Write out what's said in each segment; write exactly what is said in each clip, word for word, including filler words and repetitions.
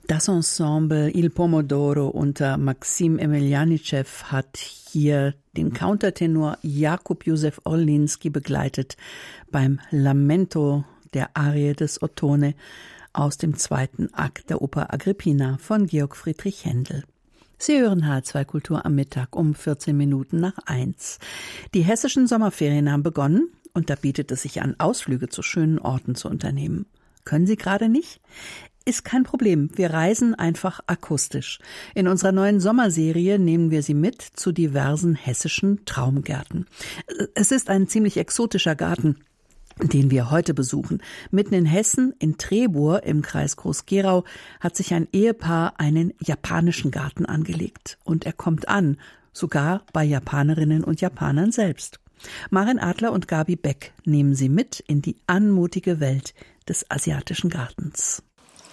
Das Ensemble Il Pomodoro unter Maxim Emelianitschew hat hier den Countertenor Jakub Józef Orlinski begleitet beim Lamento der Arie des Ottone aus dem zweiten Akt der Oper Agrippina von Georg Friedrich Händel. Sie hören H zwei Kultur am Mittag um vierzehn Minuten nach eins. Die hessischen Sommerferien haben begonnen und da bietet es sich an, Ausflüge zu schönen Orten zu unternehmen. Können Sie gerade nicht? Ist kein Problem, wir reisen einfach akustisch. In unserer neuen Sommerserie nehmen wir Sie mit zu diversen hessischen Traumgärten. Es ist ein ziemlich exotischer Garten, den wir heute besuchen. Mitten in Hessen, in Trebur im Kreis Groß-Gerau, hat sich ein Ehepaar einen japanischen Garten angelegt. Und er kommt an, sogar bei Japanerinnen und Japanern selbst. Maren Adler und Gabi Beck nehmen Sie mit in die anmutige Welt des asiatischen Gartens.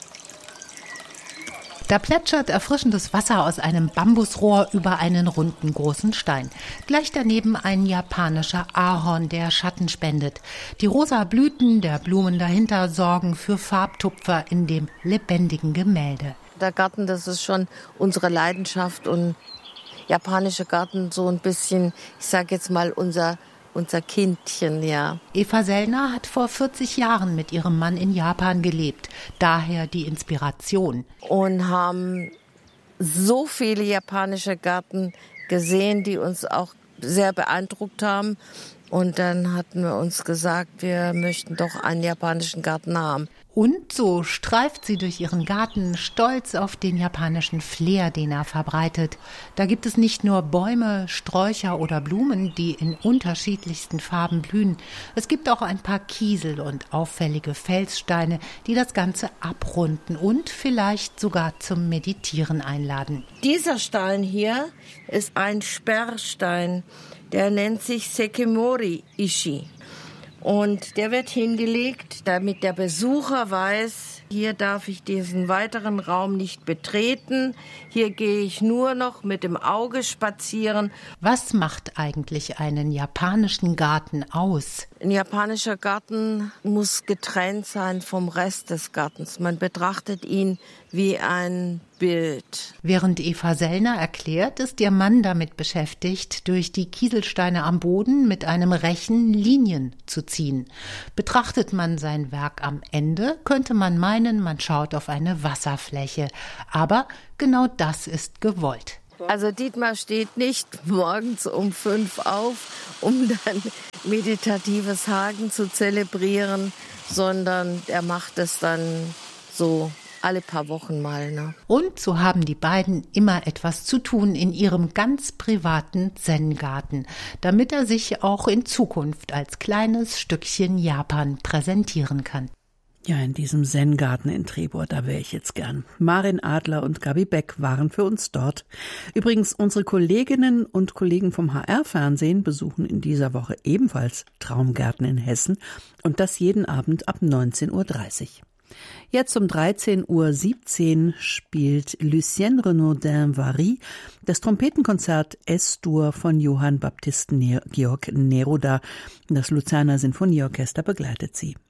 Da plätschert erfrischendes Wasser aus einem Bambusrohr über einen runden großen Stein. Gleich daneben ein japanischer Ahorn, der Schatten spendet. Die rosa Blüten der Blumen dahinter sorgen für Farbtupfer in dem lebendigen Gemälde. Der Garten, das ist schon unsere Leidenschaft und japanische Garten so ein bisschen, ich sag jetzt mal, unser Unser Kindchen, ja. Eva Sellner hat vor vierzig Jahren mit ihrem Mann in Japan gelebt. Daher die Inspiration. Und haben so viele japanische Gärten gesehen, die uns auch sehr beeindruckt haben. Und dann hatten wir uns gesagt, wir möchten doch einen japanischen Garten haben. Und so streift sie durch ihren Garten, stolz auf den japanischen Flair, den er verbreitet. Da gibt es nicht nur Bäume, Sträucher oder Blumen, die in unterschiedlichsten Farben blühen. Es gibt auch ein paar Kiesel und auffällige Felssteine, die das Ganze abrunden und vielleicht sogar zum Meditieren einladen. Dieser Stein hier ist ein Sperrstein, der nennt sich Sekimori-Ishi. Und der wird hingelegt, damit der Besucher weiß, hier darf ich diesen weiteren Raum nicht betreten. Hier gehe ich nur noch mit dem Auge spazieren. Was macht eigentlich einen japanischen Garten aus? Ein japanischer Garten muss getrennt sein vom Rest des Gartens. Man betrachtet ihn wie ein Bild. Während Eva Sellner erklärt, ist ihr Mann damit beschäftigt, durch die Kieselsteine am Boden mit einem Rechen Linien zu ziehen. Betrachtet man sein Werk am Ende, könnte man meinen, man schaut auf eine Wasserfläche. Aber genau das ist gewollt. Also Dietmar steht nicht morgens um fünf auf, um dann meditatives Hagen zu zelebrieren, sondern er macht es dann so alle paar Wochen mal. Ne? Und so haben die beiden immer etwas zu tun in ihrem ganz privaten Zen-Garten, damit er sich auch in Zukunft als kleines Stückchen Japan präsentieren kann. Ja, in diesem Zen-Garten in Trebur, da wäre ich jetzt gern. Maren Adler und Gabi Beck waren für uns dort. Übrigens, unsere Kolleginnen und Kollegen vom H R-Fernsehen besuchen in dieser Woche ebenfalls Traumgärten in Hessen und das jeden Abend ab neunzehn Uhr dreißig. Jetzt um dreizehn Uhr siebzehn spielt Lucien Renaudin-Vary das Trompetenkonzert S-Dur von Johann Baptist Georg Neruda. Das Luzerner Sinfonieorchester begleitet sie.